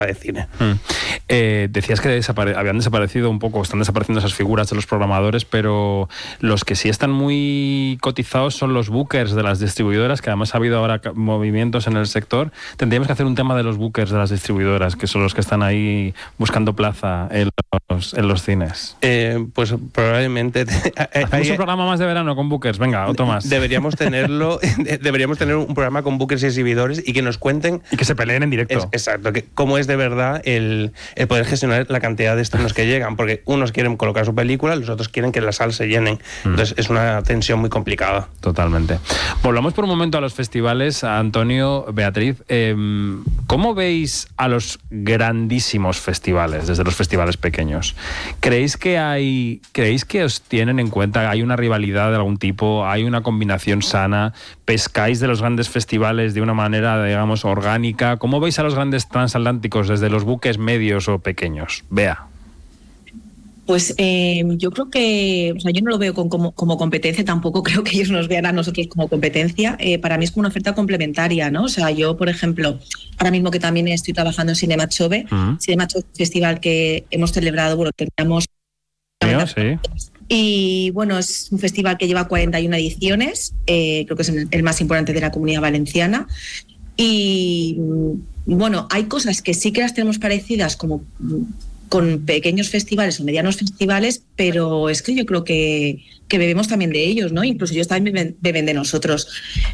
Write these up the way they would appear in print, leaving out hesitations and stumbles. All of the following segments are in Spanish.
de cine. Decías que habían desaparecido un poco, están desapareciendo esas figuras de los programadores, pero los que sí están muy cotizados son los bookers de las distribuidoras, que además ha habido ahora movimientos en el sector. Tendríamos que hacer un tema de los bookers de las distribuidoras, que son los que están ahí buscando plaza en los cines. Pues probablemente... Hacemos un programa más de verano con bookers, venga, otro más. Deberíamos tener un programa con bookers y exhibidores y que nos cuenten... Y que se peleen en directo. Exacto, cómo es de verdad el poder gestionar la cantidad de estrenos que llegan, porque unos quieren colocar su película, los otros quieren que las salas se llenen. Entonces es una tensión muy complicada. Totalmente. Volvamos por un momento a los festivales. Antonio, Beatriz, ¿cómo veis a los grandísimos festivales, desde los festivales pequeños? ¿Creéis que os tienen en cuenta? ¿Hay una rivalidad de algún tipo? ¿Hay una combinación sana? ¿Pescáis de los grandes festivales de una manera, digamos, orgánica? ¿Cómo veis a los grandes transatlánticos desde los buques medios o pequeños? Bea. Pues yo creo que, yo no lo veo como competencia, tampoco creo que ellos nos vean a nosotros como competencia. Para mí es como una oferta complementaria, ¿no? O sea, yo, por ejemplo, ahora mismo que también estoy trabajando en Cinema Chove, Cinema Chove es un festival que hemos celebrado, terminamos... Sí. Y bueno, es un festival que lleva 41 ediciones, creo que es el más importante de la Comunidad Valenciana. Y bueno, hay cosas que sí que las tenemos parecidas como con pequeños festivales o medianos festivales, pero es que yo creo que bebemos también de ellos, ¿no? Incluso ellos también beben de nosotros.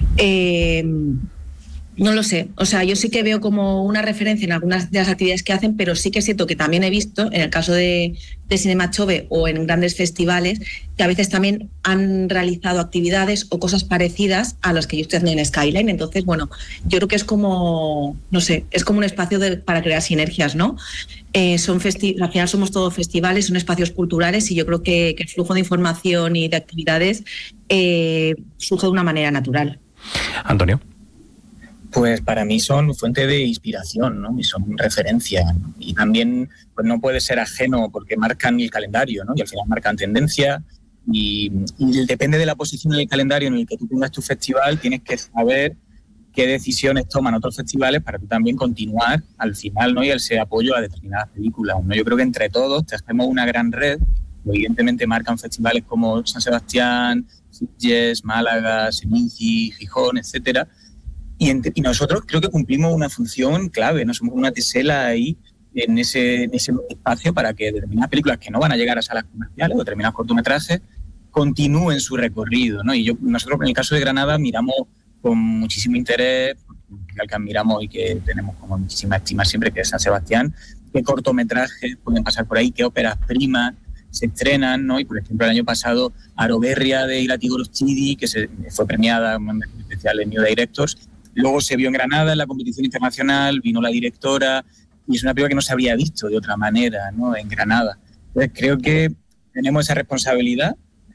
No lo sé, o sea, yo sí que veo como una referencia en algunas de las actividades que hacen, pero sí que siento que también he visto, en el caso de Cinema Chove o en grandes festivales, que a veces también han realizado actividades o cosas parecidas a las que yo estoy haciendo en Skyline. Entonces, bueno, yo creo que es como, no sé, es como un espacio para crear sinergias, ¿no? Al final somos todos festivales, son espacios culturales y yo creo que el flujo de información y de actividades surge de una manera natural. Antonio. Pues para mí son fuente de inspiración, ¿no? Y son referencia, ¿no? Y también pues no puede ser ajeno porque marcan el calendario, ¿no? Y al final marcan tendencia y depende de la posición en el calendario en el que tú tengas tu festival, tienes que saber qué decisiones toman otros festivales para tú también continuar al final, ¿no? Y ese apoyo a determinadas películas, ¿no? Yo creo que entre todos hacemos una gran red. Evidentemente marcan festivales como San Sebastián, Sitges, Málaga, Seminci, Gijón, etcétera. Y nosotros creo que cumplimos una función clave, ¿no? Somos una tesela ahí en ese espacio para que determinadas películas que no van a llegar a salas comerciales o determinados cortometrajes continúen su recorrido, ¿no? Y nosotros en el caso de Granada miramos con muchísimo interés, al que admiramos y que tenemos como muchísima estima siempre, que es San Sebastián, qué cortometrajes pueden pasar por ahí, qué óperas primas se estrenan, ¿no? Y por ejemplo el año pasado Aroberria de Irati Gorostidy, que fue premiada en especial en New Directors. Luego se vio en Granada en la competición internacional, vino la directora y es una película que no se habría visto de otra manera, ¿no? En Granada. Entonces creo que tenemos esa responsabilidad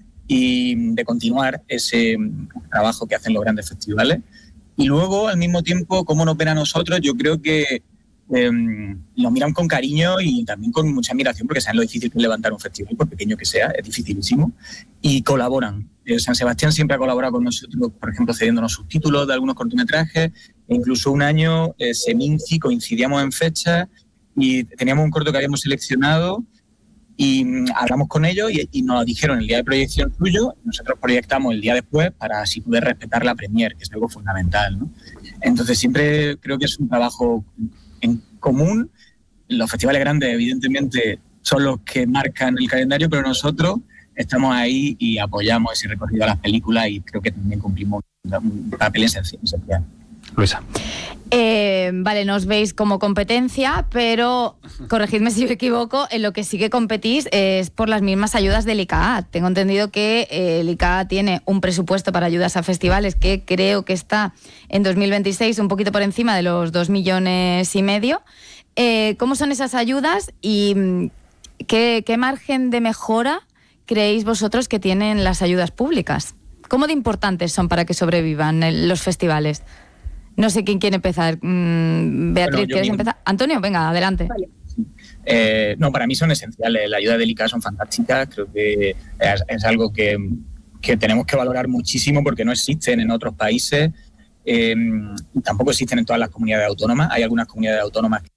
y de continuar ese trabajo que hacen los grandes festivales. Y luego, al mismo tiempo, cómo nos ven a nosotros, yo creo que lo miran con cariño y también con mucha admiración porque saben lo difícil que es levantar un festival, por pequeño que sea, es dificilísimo, y colaboran. San Sebastián siempre ha colaborado con nosotros, por ejemplo, cediéndonos subtítulos de algunos cortometrajes, e incluso un año Seminci coincidíamos en fecha y teníamos un corto que habíamos seleccionado y hablamos con ellos y nos dijeron el día de proyección suyo, nosotros proyectamos el día después para así poder respetar la premier, que es algo fundamental, ¿no? Entonces siempre creo que es un trabajo en común. Los festivales grandes evidentemente son los que marcan el calendario, pero nosotros estamos ahí y apoyamos ese recorrido a las películas y creo que también cumplimos un papel esencial. Luisa. Vale, nos veis como competencia, pero corregidme si me equivoco, en lo que sí que competís es por las mismas ayudas del ICAA. Tengo entendido que el ICAA tiene un presupuesto para ayudas a festivales que creo que está en 2026 un poquito por encima de los 2,5 millones. ¿Cómo son esas ayudas y qué margen de mejora creéis vosotros que tienen las ayudas públicas? ¿Cómo de importantes son para que sobrevivan los festivales? No sé quién quiere empezar. Beatriz, ¿quieres empezar? Antonio, venga, adelante. Vale. No, para mí son esenciales. La ayuda del ICAA son fantásticas. Creo que es algo que tenemos que valorar muchísimo porque no existen en otros países y tampoco existen en todas las comunidades autónomas. Hay algunas comunidades autónomas